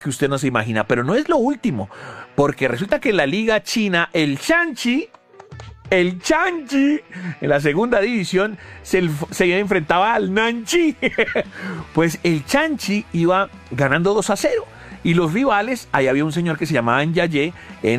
que usted no se imagina, pero no es lo último, porque resulta que en la liga china, el Shanxi, en la segunda división, se enfrentaba al Nanchi. Pues el Shanxi iba ganando 2-0. Y los rivales, ahí había un señor que se llamaba Yaye en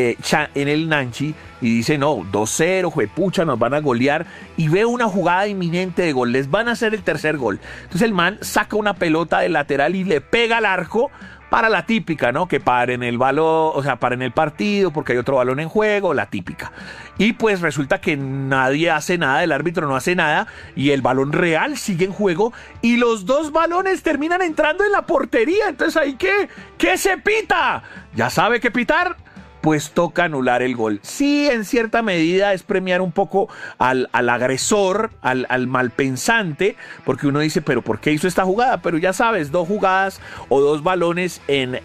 el Nanchi, y dice, no, 2-0, juepucha, nos van a golear, y ve una jugada inminente de gol, les van a hacer el tercer gol. Entonces el man saca una pelota de lateral y le pega al arco, para la típica, ¿no? Que paren el balón, o sea, paren el partido porque hay otro balón en juego, la típica. Y pues resulta que nadie hace nada, el árbitro no hace nada y el balón real sigue en juego y los dos balones terminan entrando en la portería. Entonces, ¿ahí qué se pita? ¿Ya sabe qué pitar? Pues toca anular el gol. Sí, en cierta medida es premiar un poco al agresor, al malpensante, porque uno dice, pero ¿por qué hizo esta jugada? Pero ya sabes, 2 jugadas o 2 balones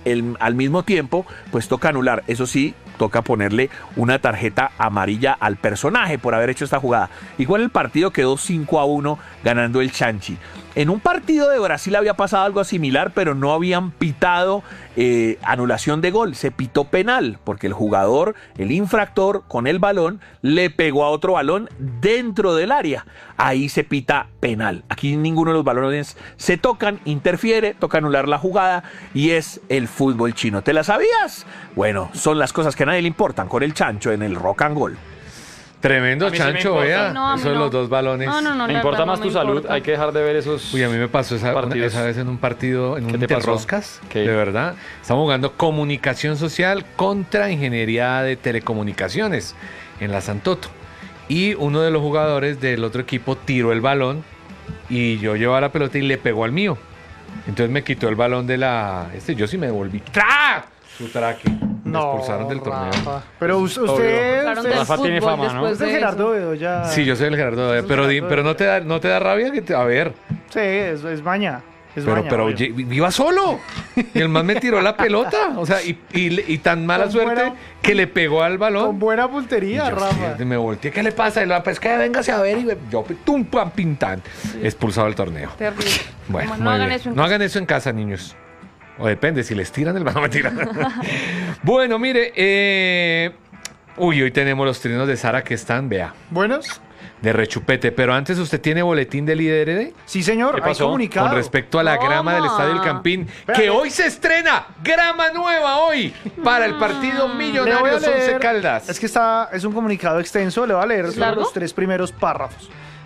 al mismo tiempo, pues toca anular. Eso sí, toca ponerle una tarjeta amarilla al personaje por haber hecho esta jugada. Igual el partido quedó 5-1 ganando el Shanxi. En un partido de Brasil había pasado algo similar, pero no habían pitado anulación de gol. Se pitó penal, porque el jugador, el infractor, con el balón, le pegó a otro balón dentro del área. Ahí se pita penal. Aquí ninguno de los balones se tocan, interfiere, toca anular la jugada y es el fútbol chino. ¿Te la sabías? Bueno, son las cosas que a nadie le importan con el chancho en el Rock and Goal. Tremendo chancho, vea. No, Eso de los 2 balones. No, me importa más tu salud. Hay que dejar de ver esos. Uy, a mí me pasó esa vez en un partido, en un Interroscas. De verdad. Estamos jugando comunicación social contra ingeniería de telecomunicaciones en la Santoto. Y uno de los jugadores del otro equipo tiró el balón y yo llevaba la pelota y le pegó al mío. Entonces me quitó el balón de la. Yo sí me devolví. ¡Tra! Su traque. Me expulsaron del torneo. Rafa. Pero usted Rafa tiene fama, ¿no? Usted es Gerardo Bedoya. Sí, yo soy el Gerardo Bedoya. Pero no te da rabia que a ver. Sí, es maña. Pero iba solo. Y el man me tiró la pelota. O sea, y tan mala suerte que le pegó al balón. Con buena puntería, Rafa. Me volteé. ¿Qué le pasa? Y la pues que véngase a ver. Y yo, tum, pam, pintan. Expulsado del torneo. Terrible. Bueno, no hagan eso en casa. No hagan eso en casa, niños. O depende, si les tiran el balón, me tiran. Bueno, mire, hoy tenemos los trinos de Sara que están, vea. ¿Buenos? De rechupete, pero antes usted tiene boletín del IDRD. Sí, señor, hay comunicado. Con respecto a la grama del Estadio El Campín, que hoy se estrena, grama nueva hoy, para el partido Millonarios Once Caldas. Es que es un comunicado extenso, le voy a leer los 3 primeros párrafos.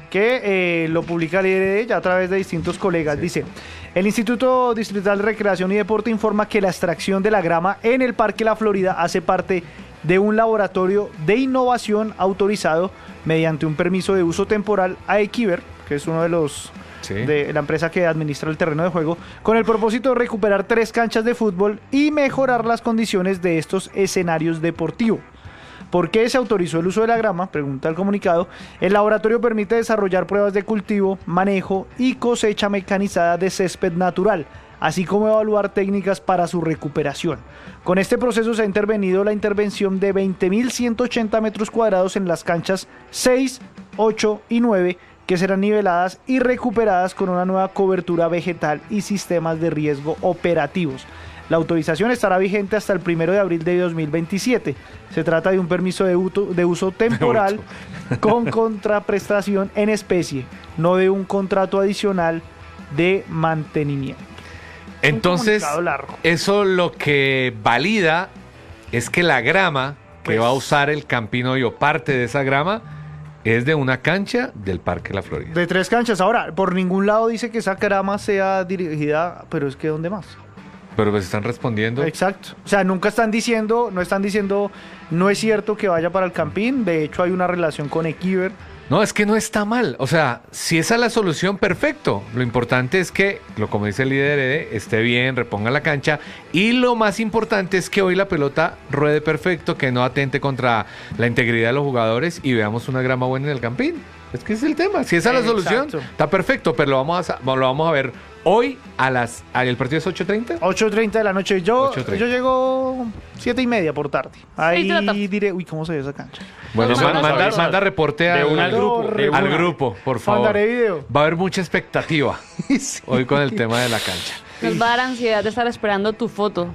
Que lo publica el IDRD ya a través de distintos colegas. Sí. Dice, el Instituto Distrital de Recreación y Deporte informa que la extracción de la grama en el Parque La Florida hace parte de un laboratorio de innovación autorizado mediante un permiso de uso temporal a Equiver, que es uno de los de la empresa que administra el terreno de juego, con el propósito de recuperar 3 canchas de fútbol y mejorar las condiciones de estos escenarios deportivos. ¿Por qué se autorizó el uso de la grama? Pregunta el comunicado. El laboratorio permite desarrollar pruebas de cultivo, manejo y cosecha mecanizada de césped natural, así como evaluar técnicas para su recuperación. Con este proceso se ha intervenido la intervención de 20.180 metros cuadrados en las canchas 6, 8 y 9, que serán niveladas y recuperadas con una nueva cobertura vegetal y sistemas de riesgo operativos. La autorización estará vigente hasta el 1 de abril de 2027. Se trata de un permiso de uso temporal con contraprestación en especie, no de un contrato adicional de mantenimiento. Entonces, eso lo que valida es que la grama que va a usar el Campín hoy, o parte de esa grama, es de una cancha del Parque La Florida. De 3 canchas. Ahora, por ningún lado dice que esa grama sea dirigida, pero es que ¿dónde más? Pero pues están respondiendo. Exacto. O sea, no están diciendo, no es cierto que vaya para el Campín. De hecho, hay una relación con Equiver. No, es que no está mal. O sea, si esa es la solución, perfecto. Lo importante es que, como dice el líder, esté bien, reponga la cancha. Y lo más importante es que hoy la pelota ruede perfecto, que no atente contra la integridad de los jugadores y veamos una grama buena en el Campín. Es que ese es el tema. Si esa es la solución, está perfecto, pero lo vamos a ver Hoy ¿el partido es 8:30? 8:30 de la noche. Yo llego 7:30 por tarde. Ahí diré, ¿cómo se ve esa cancha? Bueno, manda reporte al grupo, por favor. Mandaré video. Va a haber mucha expectativa hoy con el tema de la cancha. Nos va a dar ansiedad de estar esperando tu foto.